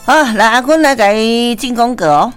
好，来阿坤来甲伊进广告哦。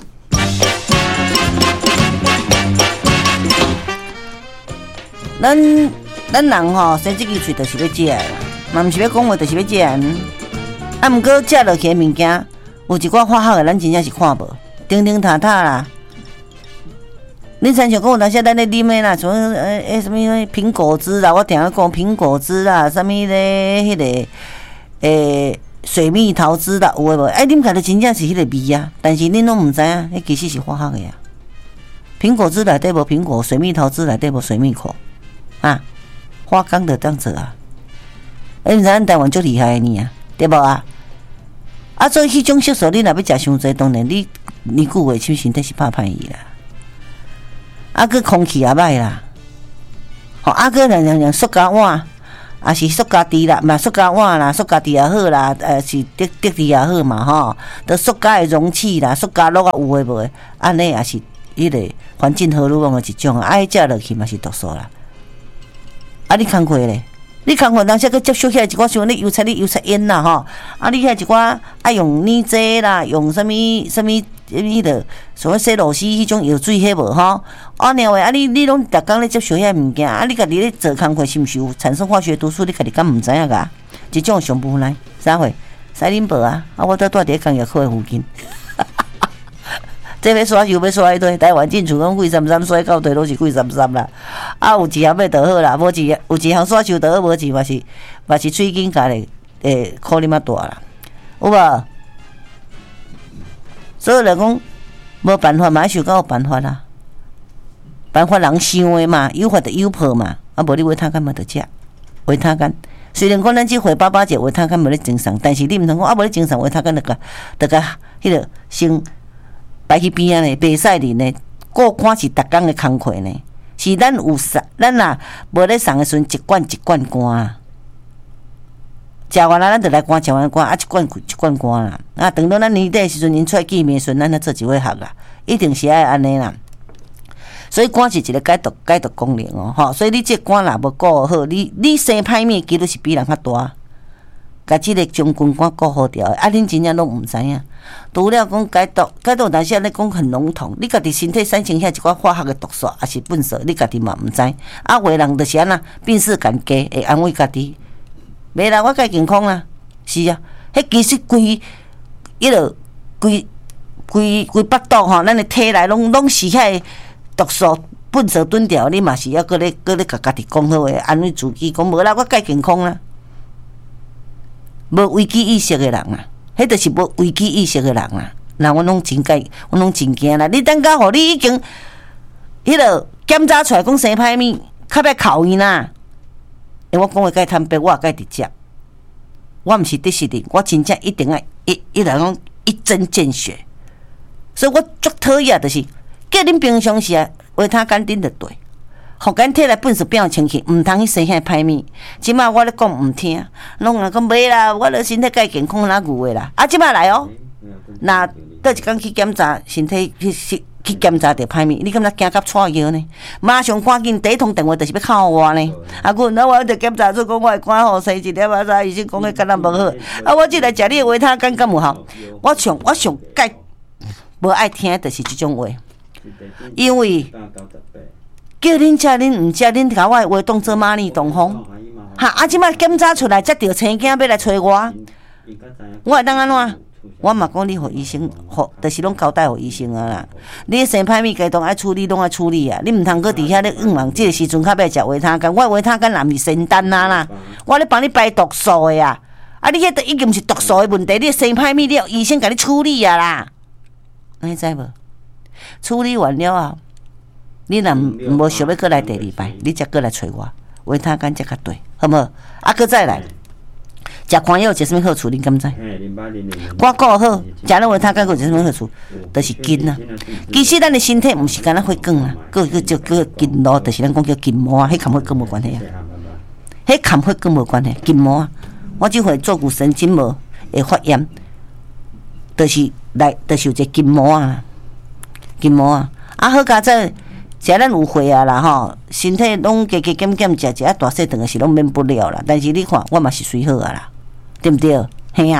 咱人吼生这支喙就是要食的啦，嘛毋是要讲话，就是要食的。啊，毋过食落去的物件，有一寡化学的，咱真正是看无，叮叮塔塔啦。你参像讲有当时咱咧啉的啦，什么什么苹果汁啦，我定咧讲苹果汁啦，什么咧迄个水蜜桃汁啦，有诶无？哎，啉起来真正是迄个味啊，但是恁拢毋知影，迄其实是化学的啊。苹果汁内底无苹果，水蜜桃汁内底无水蜜果啊，化工就当做啊。你毋知咱台湾足厉害的呢啊，对无啊？啊，所以迄种色素你若要食伤济，当然你久话手身体是怕歹伊啦。啊，佮空气也歹啦，吼，啊，佮人塑胶碗，啊是塑胶滴啦，嘛塑胶碗啦，塑胶滴也好啦，是滴滴也好嘛，吼，都塑胶的容器啦，塑胶落啊有诶无诶，安尼也是迄个环境荷尔蒙诶一种啊，爱食落去嘛是毒素啦。啊，你工课咧？你工课当时佮接触起来一寡像你油菜烟啦，吼，啊，你遐一寡爱用腻剂啦，用什么迄个所谓西罗西迄种药水迄无吼？啊，另外啊，你拢逐工咧接触遐物件，啊，你家己咧做工课是毋是有产生化学毒素？你家己敢毋知影个？即种上不来，啥货？西林堡啊！啊，我都住伫工业科的附近。这要刷油要刷迄堆，台湾进出讲几33刷到底拢是几33啦。啊，有一项要就好啦，有一项刷修就好，无一嘛是喙紧家咧，苦啉啊大啦，有无？所以来讲，无办法嘛，想到有办法啦。办法人想的嘛，有法就有破嘛，啊，无你维他干嘛得食？维他干虽然讲咱即回爸节维他干无咧正常，但是你毋通讲啊，无咧正常维他干得个迄个先。摆去边仔呢，袂使哩呢。过赶是逐工的工课呢，是咱有送，咱若无咧送的时阵，一罐一罐干啊。食完啦，咱就来干，食完干啊，一罐干啦。啊，等到咱年底的时阵，因出来见面的时阵，咱来做一回合啦，一定是爱安尼啦。所以肝是一个解毒功能哦，吼。所以你这肝若无顾好，你生歹面几率是比人较大。甲即个将军肝顾好调，啊，恁真正拢毋知影。除了讲解毒，有当时咧讲很笼统，你家己身体产生遐一寡化学的毒素，还是粪扫，你家己嘛毋知。啊，有的人就是安那病耻感加，会安慰家己。袂啦，我介健康啦，是啊。迄其实规腹肚吼，咱的体内拢是遐毒素粪扫蹲掉，你嘛是要搁咧甲家己讲好诶，安慰自己讲无啦，我介健康啦。无危机意识的人啊，迄就是无危机意识的人啊。那我拢真惊啦！你等甲互你已经迄个检查出来讲生歹物，较要哭伊啦。因为我讲话介坦白，我也介直接。我毋是得失的，我真正一定要一来讲一针见血。所以我足讨厌就是叫恁平常时啊，维他干啉就对。互咱体内粪扫变清气，毋通去生遐歹物。即摆我咧讲毋听，拢讲袂啦，我咧身体介健康哪牛的啦。啊，即摆来哦，那倒一工去检查身体去检查着歹物，你感觉惊甲错腰呢？马上赶紧第一通电话就是要靠我呢。啊，阮我着检查出讲我的肝吼生一粒啊，啥医生讲迄敢若无好。啊，我即来食你的维他干敢有效？我上介无爱听就是即种话，因为。叫恁食，恁毋食，恁甲我的话当做蚂蚁同风，哈！啊，即摆检查出来，才着青囝要来找我，我会当安怎？我嘛讲你互医生，就是拢交代互医生啊啦。你生歹物该当爱处理，拢爱处理啊！你毋通搁伫遐咧忙，即个时阵较要食维他干，我维他干也毋是仙丹啊啦，我咧帮你排毒素的啊！啊，你迄已经毋是毒素的问题，你生歹物，你要医生甲你处理啊啦，你知无？处理完了啊！你若无想要过来第二摆，你才过来找我，维他干才较对，好无？啊，搁再来，食宽药有啥物好处？你敢知？我顾好，食了维他干有啥物好处？就是筋啊。其实咱的身体毋是干那血管啊，个筋络，就是咱讲叫筋膜啊，迄跟血管无关系啊。迄跟血管无关系，筋膜啊。我即回坐骨神经膜会发炎，就是有一个筋膜啊，筋膜啊。啊，好佳哉。食咱有血啊啦吼，身体拢加减食啊大细顿的是拢免不了啦。但是你看，我嘛是水好啊啦，对毋对？嘿啊，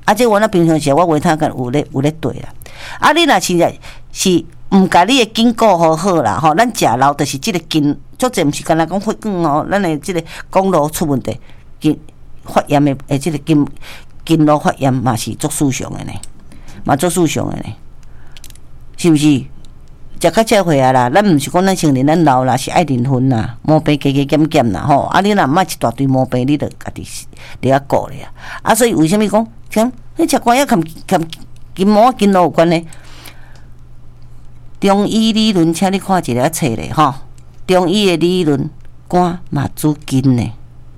啊，这我那平常时我维他干有咧对啦。啊，你若现在是毋甲你的筋顾好啦，吼，咱食老就是即个筋，足侪毋是干那讲血管吼，咱的即个公路出问题，筋发炎的即个筋络发炎嘛是足正常的呢，嘛足正常的呢，是毋是？食较这岁啊啦，咱毋是讲咱成年咱老啦，是爱啉薰啦，毛病加减减啦吼。啊，你若毋爱一大堆毛病，你着家己你啊顾咧啊。啊，所以为什么讲像你食肝药含筋膜筋络有关呢？中医理论，请你看一个册咧吼。中医的理论，肝嘛主筋呢，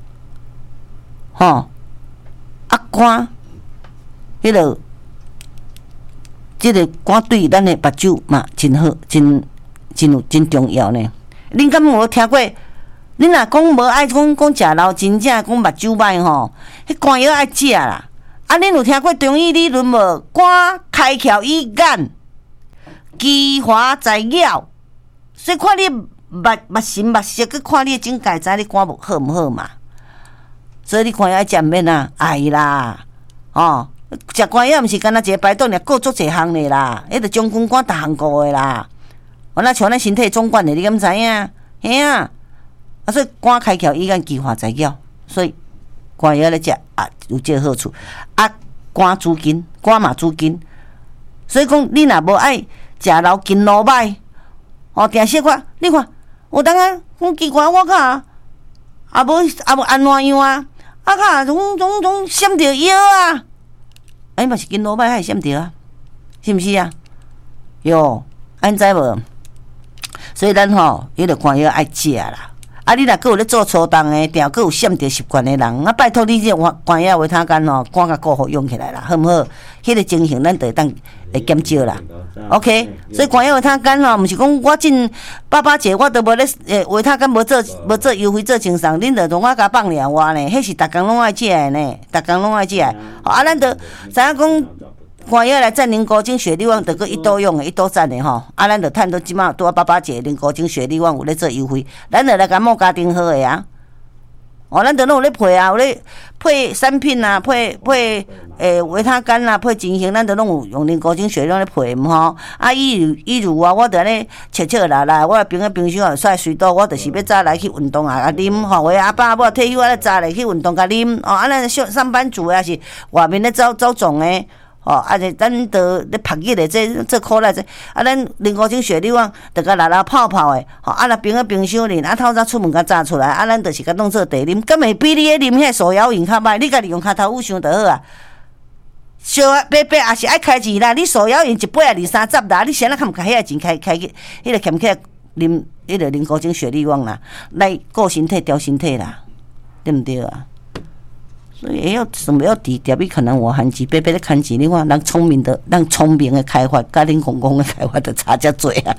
吼。啊，肝迄落。即个肝对咱的目睭嘛真好，真重要呢。恁敢有听过？恁若讲无爱讲食老，真正讲目睭歹吼，迄肝药爱食啦。啊，恁有听过中医理论无？肝开窍以眼，肌华在了。所以看你目神目色，去看你的境界，知你肝好毋好嘛？所以你看爱食免啊，爱啦，哦。食肝药毋是干那一个排毒尔，顾足侪项的啦，迄着将军肝逐项顾的啦。我那像咱身体总管的，你敢知影？嘿啊！啊，所以肝开窍以眼，肌华在了，所以肝药咧食啊有这好处。啊，肝主筋，肝嘛主筋，所以讲你若无爱食老筋络歹，哦，定小可，你看有当啊，讲奇怪，我卡啊无安怎样啊？啊卡总闪着药啊！哎，嘛是筋络歹还会闪着啊，是毋是啊？哟，安知无？所以咱吼，迄个肝药爱食啦。啊，你若佫有咧做粗重的，定佫有闪着习惯的人，啊，拜托你这肝药维他干吼，肝甲顾好用起来啦，好毋好？迄个情形咱就会减少啦。OK， 所以肝药维他干吼，毋是讲我进爸节我都无咧维他干无做优惠做清爽，恁着同我甲放了我呢，迄是逐工拢爱食的呢，逐工拢爱食的。啊，咱着知影讲。肝药来赞宁高精血力旺，得个一刀用的，一刀赞的吼。啊，咱着趁到即马拄啊爸节宁高精血力旺有咧做优惠，咱着来甲某家庭好的啊。哦，咱着拢有咧配啊，有咧配产品啊，配维他干啊，配金星，咱着拢有用宁高精血力旺咧配吼。啊，伊如啊，我着安尼切啦，我平常啊晒水倒，我着是要早来去运动啊，啉吼。为阿爸我退休啊，早来去运动甲啉。哦，啊，咱上班族啊是外面咧走总诶。哦，啊！咱得咧晒日的，这苦力这，啊！咱宁高精血力旺，得甲拉泡的，吼！啊！若冰箱哩，啊！透早出门甲炸出来，啊！咱就是甲弄做茶啉，敢会比你咧啉迄手摇饮较歹？你家己用骹头捂伤就好啊。小伯也是爱开钱啦，你手摇饮一杯也2-30啦，你先来看开遐钱开迄个欠起来啉迄个宁高精血力旺啦，来顾身体调身体啦，对毋对啊？所以要什么要低调？比可能我含钱，白白的看钱，你看，让聪明的开发，甲恁公公的开发，就差遮多啊！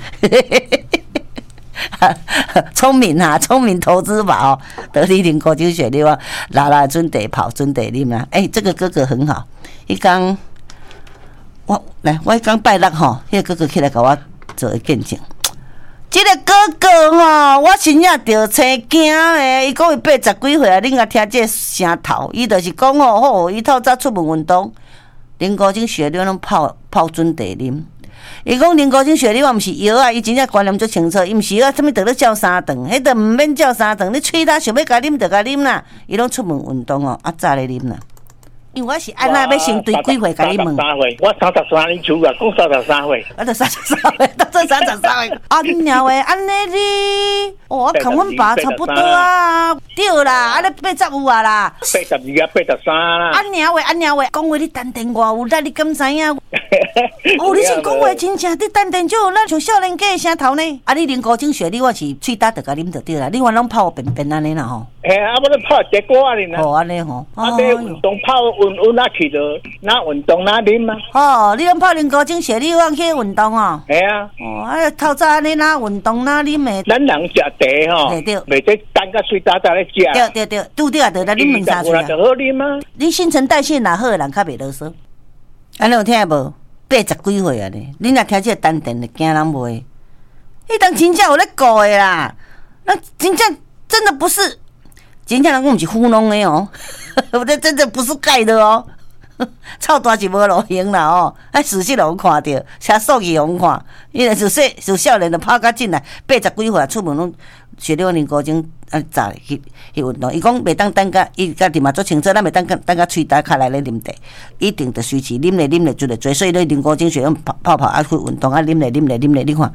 聪明投资吧哦，得力宁高精血力旺，拉准地跑，准地啉啦。这个哥哥很好，伊讲我讲拜六吼，迄个哥哥起来甲我做个见证。这个哥哥吼，我真正着青惊咧。伊讲伊80几岁啊，恁甲听这个声头，伊就是讲吼，好，伊透早出门运动，宁高精血力拢泡准地啉。伊讲宁高精血力旺毋是药啊，伊真正观念足清楚，伊毋是药，啥物得咧照3顿，迄着毋免照3顿，你喙焦想要甲啉就甲啉啦。伊拢出门运动哦，早咧啉啦。因为我是安那要先对几岁甲你问？ 我33年出啊，讲33岁。 我就33岁，到这33岁。安鸟诶，安尼你，我看阮爸差不多啊。对啦，安尼80有啊啦。 82啊，83啦。 安鸟诶，讲话你丹田偌有力，你敢知影？哦，你是讲话真正，你丹田就有力，像少年家诶声头呢。啊，你宁高精血力，我是喙焦就甲啉就对啦。你话拢泡便安尼啦吼。 啊，我咧泡结果啊，你呐。 哦，安尼吼。 啊，你运动泡运啊去着，哪运动哪啉啊。 哦，你拢泡宁高精血力旺去运动哦。 系啊。 哦，啊，透早安尼哪运动哪啉诶。 咱人食茶吼，袂使等甲水焦咧食。 对，拄着啊，就来啉2-3喙啊。 就好啉啊。 你新陈代谢若好诶人较袂啰嗦。安尼有听无？80几岁啊咧，你若听这个丹田的惊人袂？迄当真正有咧顾诶啦，那真的不是，真正人讲毋是糊弄的哦，我这真的不是盖的哦。 臭大是无路行啦哦，事实有看到，车数据有看，伊就少年就跑甲进来，80几岁出门拢学了年高钟早去运动。伊讲袂当等甲，伊家己嘛做清楚，咱袂当等甲喙打卡来咧啉茶，一定得随时啉咧做咧做，所以咧年高钟学泡啊去运动啊啉咧，你看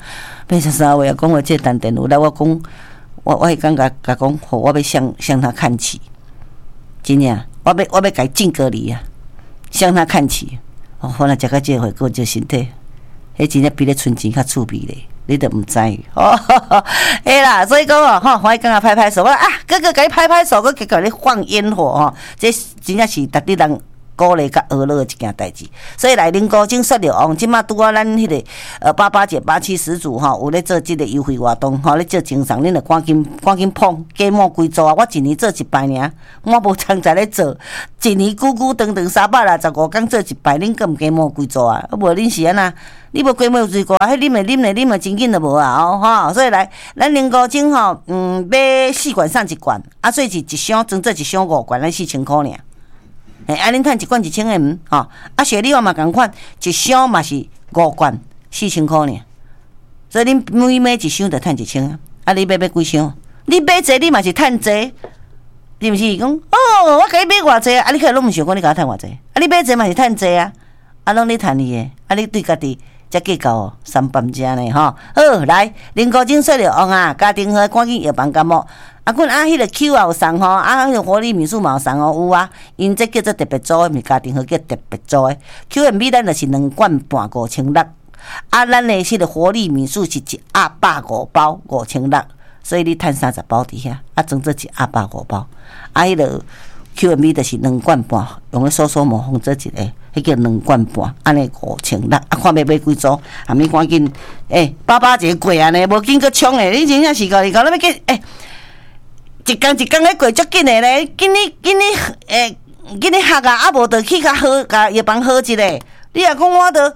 83岁啊，讲话这单电有来，我讲我会感觉甲讲，我要向他看齐，真正我要甲伊敬隔离啊！向他看齐，可能食到这回过这身体，迄真正比咧存钱较趣味咧，你都唔知哦。嘿啦，所以讲哦，吼，我刚刚拍拍手，我啊，哥哥给你拍拍手，我给你放烟火哦，这真正是值得人鼓励甲娱乐的一件代志。所以来林高精说着哦，即马拄啊咱迄个88节87始祖吼，有咧做即个优惠活动吼，咧做精神，恁着赶紧碰加满几组啊！我一年做一摆尔，我无常在咧做，一年久长365天做一摆，恁更毋加满几组啊？无恁是安那？你无加满几个，迄啉了真紧就无啊哦吼！所以来咱林高精吼，买4罐送1罐，啊，所以是一箱装做一箱5罐，咱4000块尔。安恁趁1罐1000个吼，啊，雪莉我嘛共款，一箱嘛是5罐4000块尔，所以恁买一箱就趁1000啊。啊，你买几箱？你买济你嘛是趁济，是毋是？讲哦，我甲你买偌济啊，你可能拢毋想讲你甲我趁偌济，啊，你买济嘛是趁济啊，啊，拢你趁伊诶，啊，你对家己才计较哦，3班遮呢吼。好，来林高精说着哦啊，家庭好，赶紧药房感冒。啊，阮迄个 Q 也有送吼，迄个活力民宿嘛有送哦，有啊，因这叫做特别组的，毋是家庭号叫特别组的。QMB 咱就是2罐半5600，啊，咱的迄个活力民宿是1盒105包5600，所以你趁30包伫遐，啊，装做1盒105包，啊，迄个 QMB 就是2罐半，用咧搜模仿做一个，迄叫2罐半，安尼5600，啊，看要买几组，还没赶紧，88节过安尼，无紧去冲诶，你真正是搞咱要计一天咧过足紧诶咧，今日学啊，无着去甲好，甲药房好一下。你若讲我着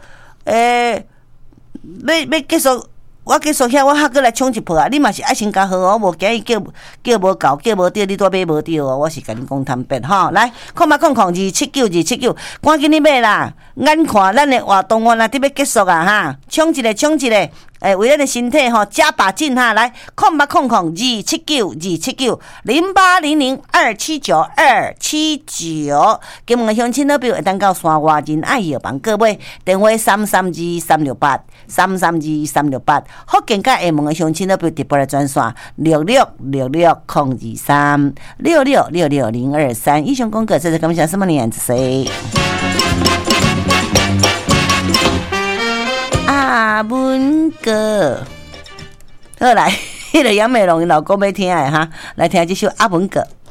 要结束，我结束遐，我还过来冲一泡啊！你嘛是爱先甲好哦，无惊伊叫无够，叫无着，你拄买无着哦。我是甲你讲坦白吼，来，0800279279，赶紧你买啦！眼看咱的活动若伫要结束啊哈，冲一个！为咱的身体吼加把劲哈，来，0800279279，0800279279，今问乡亲那边会当到山外人爱药房各位，电话332368，福建甲厦门的乡亲那边直播来专线66660236666023。以上广告谢谢感谢什么年谁？阿文哥，好来，迄个杨美龙老公要听的哈，来听这首阿文哥。